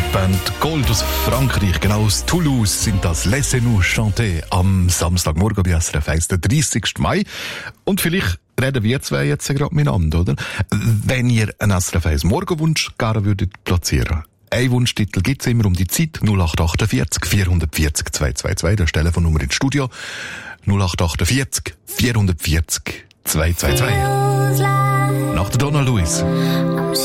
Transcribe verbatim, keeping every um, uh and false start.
Popband Gold aus Frankreich, genau aus Toulouse, sind das «Laissez-nous chanter» am Samstagmorgen bei S R F eins, der dreißigsten Mai. Und vielleicht reden wir zwei jetzt gerade miteinander, oder? Wenn ihr einen S R F eins Morgenwunsch gerne würdet platzieren. Ein Wunschtitel gibt's immer um die Zeit. null acht achtundvierzig vierhundertvierzig zweihundertzweiundzwanzig, das Telefon Nummer ins Studio. null acht achtundvierzig vierhundertvierzig zweihundertzweiundzwanzig. Nach der Donna Lewis.